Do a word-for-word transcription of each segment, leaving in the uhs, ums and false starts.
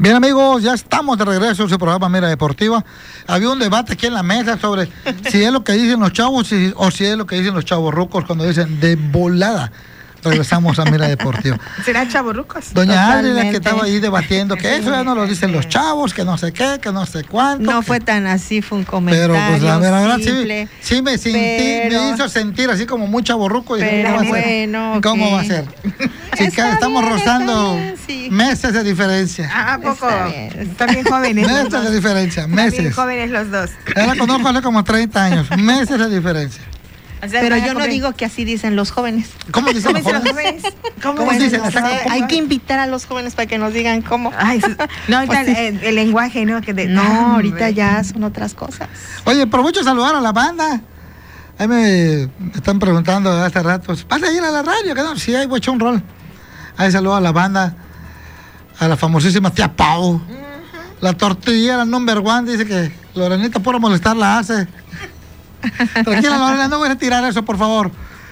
Bien, amigos, ya estamos de regreso en su programa Mira Deportiva. Había un debate aquí en la mesa sobre si es lo que dicen los chavos si, o si es lo que dicen los chavos rucos cuando dicen de volada. Regresamos a Mira Deportiva. ¿Serán chavorrucos? Doña Adri, la que estaba ahí debatiendo que eso ya no lo dicen los chavos, que no sé qué, que no sé cuánto. No que... fue tan así, fue un comentario. Pero pues la verdad simple, sí, sí me sentí, pero... me hizo sentir así como muy chavorruco. Y pero ¿cómo va bueno, a ser? ¿Cómo okay. va a ser? Si sí, estamos bien, rozando bien, sí. meses de diferencia. Ah, ¿a poco? Está bien. Están bien jóvenes. Meses de diferencia, meses. Están bien jóvenes los dos. Ya la conozco hace como treinta años, meses de diferencia. O sea, pero yo comer... no digo que así dicen los jóvenes. ¿Cómo dicen los ¿Cómo jóvenes? dicen los jóvenes? ¿Cómo, ¿Cómo dicen? no sé, Hay que invitar a los jóvenes para que nos digan cómo. Ay, no, ahorita pues sí. el, el lenguaje, ¿no? Que de, no, ah, ahorita ya son otras cosas. Oye, aprovecho a saludar a la banda. Ahí me están preguntando hace rato, ¿vas a ir a la radio? Que no, sí, ahí voy a echar un rol. Ahí saludo a la banda, a la famosísima tía Pau. Uh-huh. La tortillera number one, dice que Lorenita por molestar la hace. Tranquila, Lorena, no voy a tirar eso, por favor.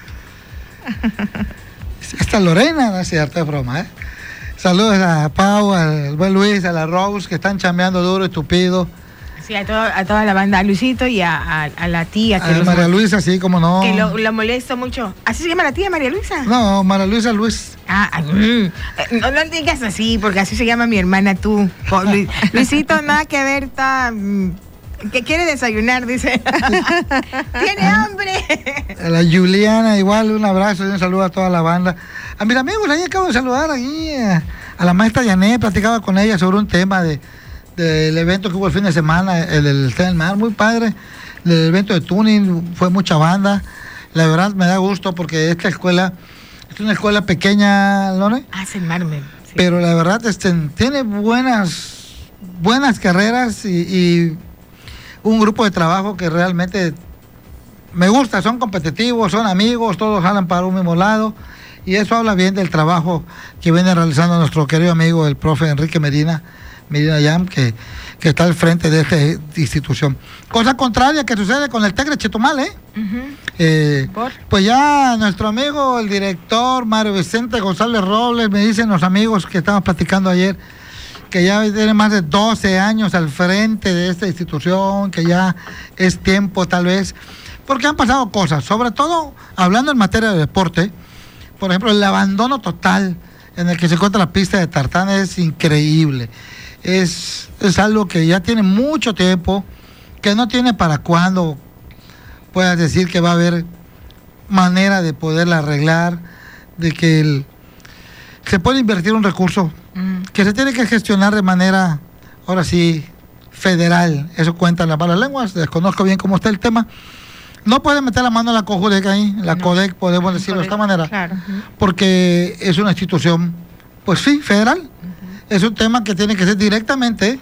Esta Lorena, no es cierto, es broma, ¿eh? Saludos a Pau, al buen Luis, a la Rose, que están chambeando duro y tupido. Sí, a, todo, a toda la banda, a Luisito y a, a, a la tía. Que a los, María Luisa, sí, como no. Que lo, lo molesto mucho. ¿Así se llama la tía, María Luisa? No, María Luisa Luis. Ah, mm, no lo digas así, porque así se llama mi hermana tú. Luis, Luisito, nada que ver, está... Mm, que quiere desayunar, dice. ¡Tiene hambre! A la Juliana, igual, un abrazo y un saludo a toda la banda. A mis amigos, ahí acabo de saludar ahí a, a la maestra Yané, platicaba con ella sobre un tema de del evento que hubo el fin de semana, el del Tren del Mar, muy padre. El evento de tuning, fue mucha banda. La verdad me da gusto porque esta escuela es una escuela pequeña, ¿Lore? Ah, es el Marmen. Sí. Pero la verdad este, tiene buenas, buenas carreras y, y un grupo de trabajo que realmente me gusta, son competitivos, son amigos, todos jalan para un mismo lado y eso habla bien del trabajo que viene realizando nuestro querido amigo el profe Enrique Medina, Medina Yam, que, que está al frente de esta institución. Cosa contraria que sucede con el Tigre Chetumal, ¿eh? Uh-huh. eh pues ya nuestro amigo, el director Mario Vicente González Robles, me dicen los amigos que estábamos platicando ayer, que ya tiene más de doce años al frente de esta institución, que ya es tiempo tal vez, porque han pasado cosas, sobre todo hablando en materia de deporte. Por ejemplo, el abandono total en el que se encuentra la pista de tartán es increíble. Es, es algo que ya tiene mucho tiempo, que no tiene para cuándo puedas decir que va a haber manera de poderla arreglar, de que el, se puede invertir un recurso mm. que se tiene que gestionar de manera, ahora sí, federal. Eso cuentan las malas lenguas, desconozco bien cómo está el tema. No puede meter la mano en la COJUDEC ahí, la no. CODEC, podemos decirlo de esta manera, claro. porque es una institución, pues sí, federal. Uh-huh. Es un tema que tiene que ser directamente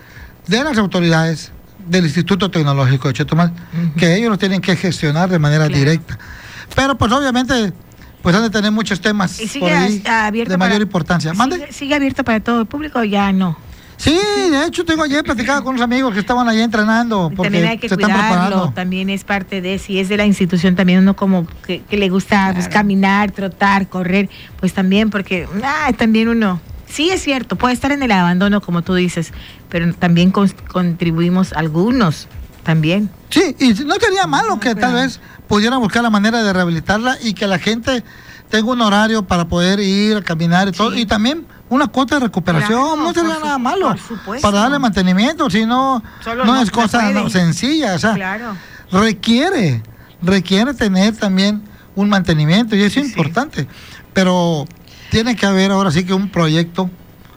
de las autoridades del Instituto Tecnológico de Chetumal, uh-huh. que ellos lo tienen que gestionar de manera claro. directa. Pero pues obviamente, pues han de tener muchos temas por ahí de mayor para, importancia. ¿Mande? ¿Sigue, ¿Sigue abierto para todo el público o ya no? Sí, de hecho tengo ayer platicado con unos amigos que estaban allí entrenando porque también hay que se cuidarlo, están preparando. También es parte de, si es de la institución, también uno como que, que le gusta claro. pues, caminar, trotar, correr, pues también porque ah, también uno, sí es cierto, puede estar en el abandono como tú dices, pero también con, contribuimos algunos también. Sí, y no sería malo que tal vez pudieran buscar la manera de rehabilitarla y que la gente tenga un horario para poder ir a caminar y todo, sí. y también una cuota de recuperación, claro, no sería nada malo para darle mantenimiento, si no, no, no es cosa no, sencilla, o sea, claro. requiere, requiere tener también un mantenimiento y eso es sí. importante, pero tiene que haber ahora sí que un proyecto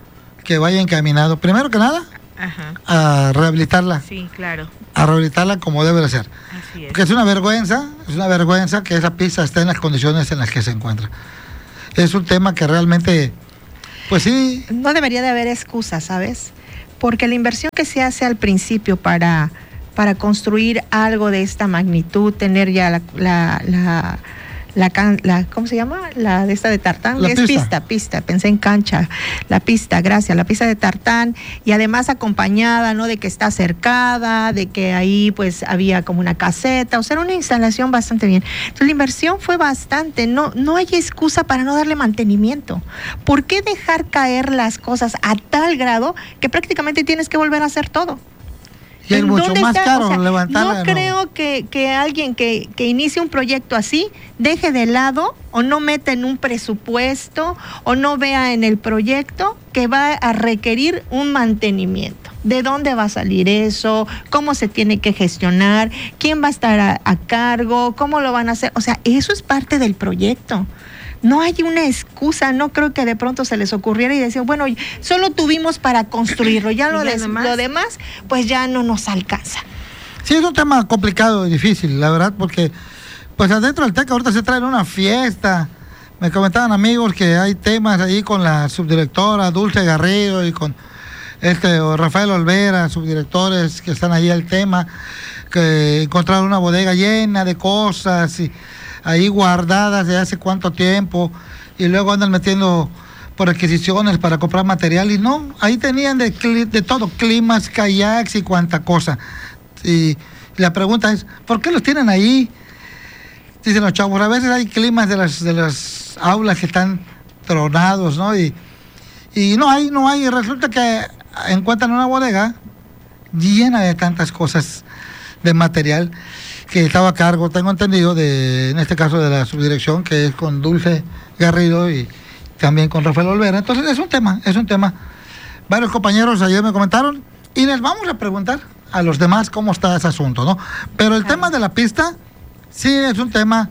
que vaya encaminado, primero que nada, Ajá. a rehabilitarla, sí, claro. a rehabilitarla como debe de ser, Así es. Porque es una vergüenza, es una vergüenza que esa pista esté en las condiciones en las que se encuentra. Es un tema que realmente, pues sí. No debería de haber excusa, ¿sabes? Porque la inversión que se hace al principio para, para construir algo de esta magnitud, tener ya la, la, la, la, can, la ¿cómo se llama? La de esta de tartán, la es pista. pista, pista, pensé en cancha, la pista, gracias, la pista de tartán, y además acompañada, ¿no? De que está cercada, de que ahí pues había como una caseta, o sea, era una instalación bastante bien. Entonces la inversión fue bastante, no, no hay excusa para no darle mantenimiento. ¿Por qué dejar caer las cosas a tal grado que prácticamente tienes que volver a hacer todo? Y es mucho más está? caro O sea, levantarla. No creo que, que alguien que, que inicie un proyecto así deje de lado o no meta en un presupuesto o no vea en el proyecto que va a requerir un mantenimiento. ¿De dónde va a salir eso? ¿Cómo se tiene que gestionar? ¿Quién va a estar a, a cargo? ¿Cómo lo van a hacer? O sea, eso es parte del proyecto. No hay una excusa, no creo que de pronto se les ocurriera y decir, bueno, solo tuvimos para construirlo, ya lo, ya des, demás. lo demás, pues ya no nos alcanza. Sí, es un tema complicado y difícil, la verdad, porque pues adentro del TEC ahorita se traen una fiesta. Me comentaban amigos que hay temas ahí con la subdirectora Dulce Garrido y con este Rafael Olvera, subdirectores que están ahí al tema, que encontraron una bodega llena de cosas y ahí guardadas de hace cuánto tiempo, y luego andan metiendo por adquisiciones para comprar material, y no, ahí tenían de, de todo, climas, kayaks y cuánta cosa. Y la pregunta es, ¿por qué los tienen ahí? Dicen los chavos, a veces hay climas de las, de las aulas que están tronados, ¿no? Y, y no hay, no hay, y resulta que encuentran una bodega llena de tantas cosas de material que estaba a cargo, tengo entendido, de, en este caso de la subdirección, que es con Dulce Garrido y también con Rafael Olvera. Entonces es un tema, es un tema. Varios compañeros ayer me comentaron y les vamos a preguntar a los demás cómo está ese asunto, ¿no? Pero el tema de la pista sí es un tema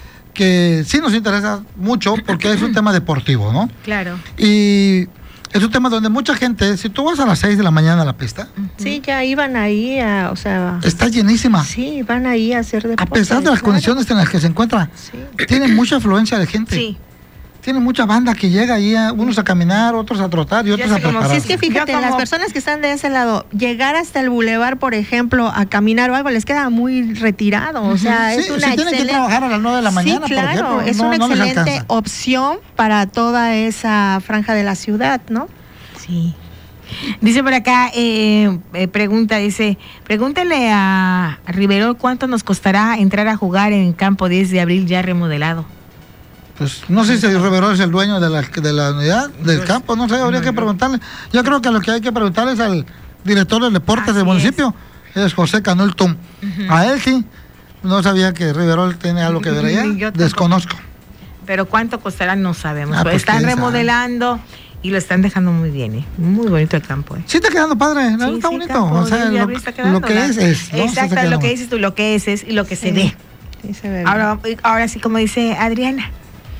que sí nos interesa mucho porque es un tema deportivo, ¿no? Claro. Y es un tema donde mucha gente, si tú vas a las seis de la mañana a la pista, Sí, ya iban ahí a, o sea... está llenísima. Sí, van ahí a hacer deporte. A pesar de las claro. condiciones en las que se encuentra, Sí. tiene mucha afluencia de gente. Sí. Tiene mucha banda que llega ahí, a, unos a caminar, otros a trotar y otros Ya a sé como- prepararse. Si es que fíjate, Yo como- las personas que están de ese lado, llegar hasta el bulevar, por ejemplo, a caminar o algo, les queda muy retirado. O sea, Sí, es una si tienen que excelente... trabajar a las nueve de la mañana, sí, por claro, ejemplo, es no- una no les excelente alcanza. opción para toda esa franja de la ciudad, ¿no? Sí. Dice por acá, eh, eh, pregunta, dice, pregúntale a Rivero cuánto nos costará entrar a jugar en el campo diez de abril ya remodelado. Pues no sé si Rivero es el dueño de la, de la unidad, del campo, no sé, habría que preguntarle. Yo creo que lo que hay que preguntarle es al director de deportes Así del municipio, es José Canul Tum. A él sí, no sabía que Rivero tiene algo que ver allá, Ni yo tampoco. desconozco. Pero cuánto costará no sabemos. Ah, Pero pues, están quién sabe. remodelando y lo están dejando muy bien, ¿eh? Muy bonito el campo, ¿eh? Sí está quedando padre, ¿no? Sí, está sí, bonito. campo O sea, diez de lo, abril está quedando, lo que la- es, es. ¿no? Sí está Exacto, quedando lo que mal. dices tú, lo que es, es y lo que se Sí. ve. Sí, se ve bien. Ahora, ahora sí, como dice Adriana,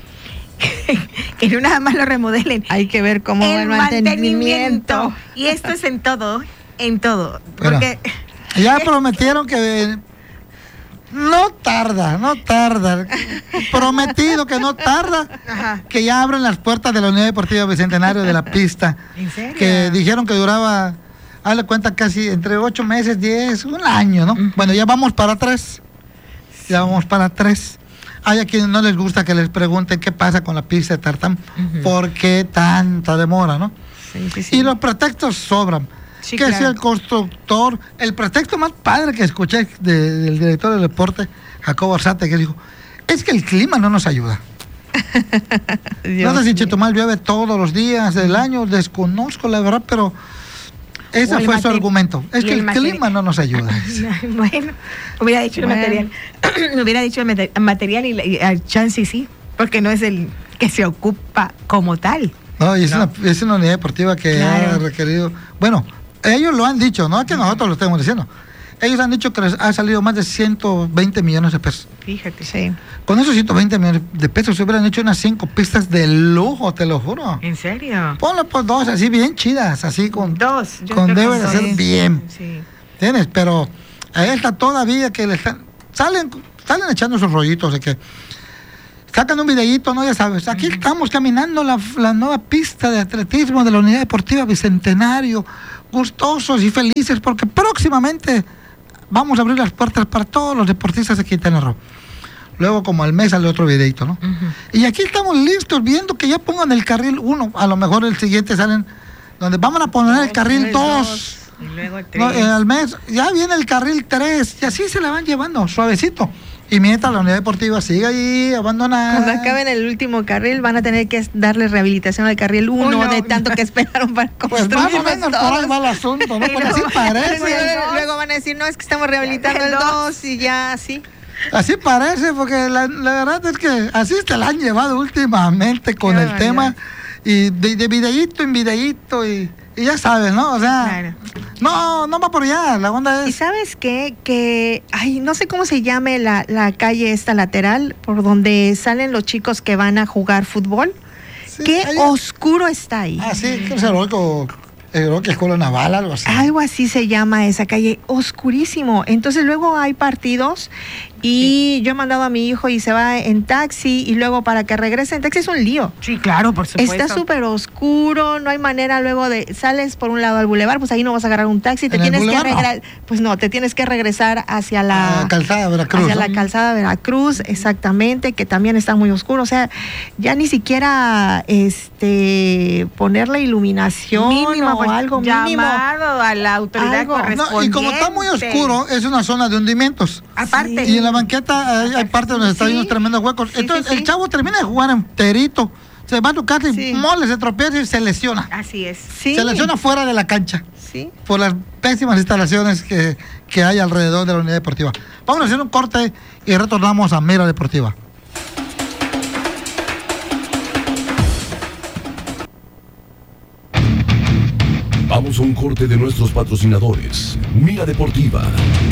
que no nada más lo remodelen. Hay que ver cómo va el el mantenimiento. mantenimiento. Y esto es en todo, en todo. Bueno. Porque Ya prometieron que no tarda, no tarda. Prometido que no tarda, Ajá. que ya abren las puertas de la Unidad Deportiva Bicentenario de la pista. ¿En serio? Que dijeron que duraba, hazle cuenta, casi entre ocho meses, diez, un año, ¿no? Ujú. Bueno, ya vamos para tres. Ya vamos para tres. Hay a quienes no les gusta que les pregunten qué pasa con la pista de tartán, Ujú. por qué tanta demora, ¿no? Sí, sí, sí. Y los pretextos sobran. Sí, que claro. si el constructor, el pretexto más padre que escuché de- del director del deporte, Jacobo Arzate, que dijo, es que el clima no nos ayuda. Dios no sé si mío. Chetumal llueve todos los días del año, desconozco la verdad, pero ese O el fue su mater- argumento. Es y que el el, materi- clima no nos ayuda. Bueno, hubiera dicho Bueno. el material. hubiera dicho el mate- material y, la- y al chance sí, porque no es el que se ocupa como tal. No, y es, No. Una, es una unidad deportiva que Claro. ha requerido, bueno, ellos lo han dicho, no es que nosotros lo estemos diciendo. Ellos han dicho que les ha salido más de ciento veinte millones de pesos. Fíjate. Sí. Con esos ciento veinte millones de pesos se hubieran hecho unas cinco pistas de lujo, te lo juro. ¿En serio? Ponle pues dos así bien chidas, así con... Dos. yo con creo que debe de dos. ser bien. Sí. ¿Entiendes? Pero a esta todavía que le están... Salen, salen echando sus rollitos de que... Sacan un videíto, ¿no? Ya sabes, aquí estamos caminando la, la nueva pista de atletismo de la Unidad Deportiva Bicentenario, gustosos y felices porque próximamente vamos a abrir las puertas para todos los deportistas de Quintana Roo. luego como al mes sale otro videito, ¿no? Ujú. Y aquí estamos listos viendo que ya pongan el carril uno, a lo mejor el siguiente salen donde vamos a poner el carril dos. Y luego tres. No, eh, al mes ya viene el carril tres y así se la van llevando suavecito. Y mientras la unidad deportiva sigue ahí abandonada. Cuando acaben el último carril van a tener que darle rehabilitación al carril uno Uno. de tanto que esperaron para Pues construir. más o menos por ahí va el asunto, ¿no? Porque así parece. Luego, luego van a decir, no, es que estamos rehabilitando el El dos. dos y ya así. Así parece, porque la, la verdad es que así se la han llevado últimamente con Qué el tema. Y de, de videíto en videíto y, y ya sabes, ¿no? O sea, Claro. no, no va por allá. La onda ¿Y es... sabes qué? Que, ay, no sé cómo se llame la, la calle esta lateral, por donde salen los chicos que van a jugar fútbol. Sí, Qué ahí- oscuro está ahí. Ah, sí, que es el loco, creo que Escuela Naval, algo así. Algo así se llama esa calle, oscurísimo. Entonces luego hay partidos y yo he mandado a mi hijo y se va en taxi y luego para que regrese en taxi es un lío. Sí, claro, por supuesto. Está súper oscuro, no hay manera luego de, sales por un lado al bulevar, pues ahí no vas a agarrar un taxi, te ¿En el tienes que bulevar no? regresar, pues no, te tienes que regresar hacia la Ah, calzada Veracruz. hacia ¿no? la calzada Veracruz, exactamente, que también está muy oscuro, o sea, ya ni siquiera este ponerle iluminación Mínimo, o pues, algo mínimo. llamado a la autoridad Algo. No, y correspondiente. Y como está muy oscuro, es una zona de hundimientos. Aparte. Y en la banqueta hay, hay partes donde están Sí. unos tremendos huecos. Sí, Entonces sí, sí. el chavo termina de jugar enterito. Se va a tu casa y Sí. mole, se tropieza y se lesiona. Así es. Sí. Se lesiona fuera de la cancha. Sí. Por las pésimas instalaciones que, que hay alrededor de la unidad deportiva. Vamos a hacer un corte y retornamos a Mira Deportiva. Vamos a un corte de nuestros patrocinadores. Mira Deportiva.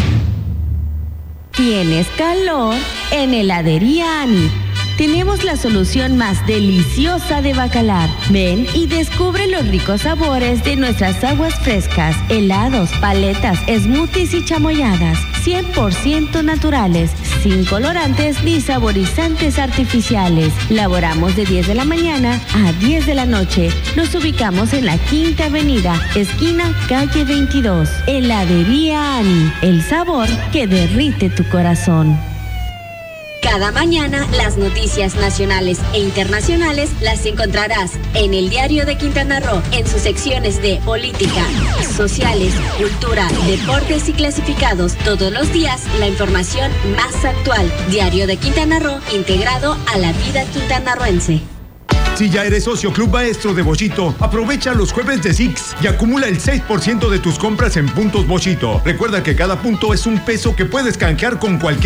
¿Tienes calor? En Heladería Ani. Tenemos la solución más deliciosa de Bacalar. Ven y descubre los ricos sabores de nuestras aguas frescas, helados, paletas, smoothies y chamoyadas. cien por ciento naturales, sin colorantes ni saborizantes artificiales. Laboramos de diez de la mañana a diez de la noche. Nos ubicamos en la Quinta Avenida, esquina calle veintidós. Heladería Ani, el sabor que derrite tu corazón. Cada mañana las noticias nacionales e internacionales las encontrarás en el Diario de Quintana Roo, en sus secciones de política, sociales, cultura, deportes y clasificados. Todos los días la información más actual. Diario de Quintana Roo, integrado a la vida quintanarroense. Si ya eres socio Club Maestro de Bochito, aprovecha los jueves de Six y acumula el seis por ciento de tus compras en puntos Bochito. Recuerda que cada punto es un peso que puedes canjear con cualquier